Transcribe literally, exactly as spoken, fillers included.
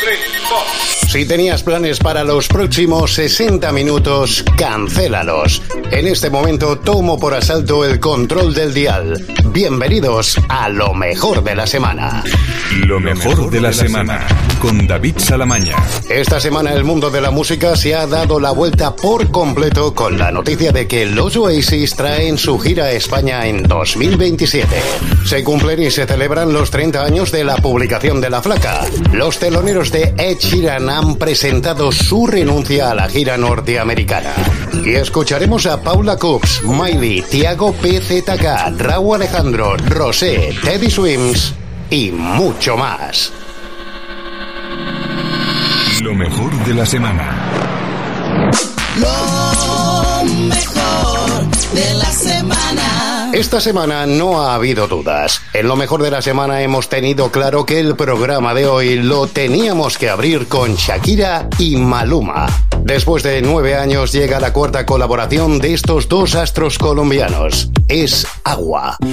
Si tenías planes para los próximos sesenta minutos, cancélalos. En este momento tomo por asalto el control del dial. Bienvenidos a lo mejor de la semana. Lo mejor de la semana, con David Salamaña. Esta semana el mundo de la música se ha dado la vuelta por completo con la noticia de que los Oasis traen su gira a España en dos mil veintisiete. Se cumplen y se celebran los treinta años de la publicación de La Flaca. Los teloneros de Ed Sheeran han presentado su renuncia a la gira norteamericana. Y escucharemos a Paula Coops, Miley, Tiago P Z K, Rauw Alejandro, Rosé, Teddy Swims y mucho más. Lo mejor de la semana. Lo mejor de la semana. Esta semana no ha habido dudas. En lo mejor de la semana hemos tenido claro que el programa de hoy lo teníamos que abrir con Shakira y Maluma. Después de nueve años llega la cuarta colaboración de estos dos astros colombianos. Es Agua.